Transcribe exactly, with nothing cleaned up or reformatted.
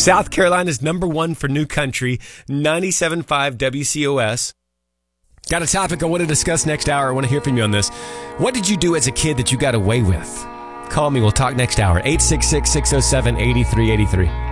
South Carolina's number one for new country, ninety-seven point five W C O S. Got a topic I want to discuss next hour. I want to hear from you on this. What did you do as a kid that you got away with? Call me. We'll talk next hour. eight six six, six oh seven, eight three eight three.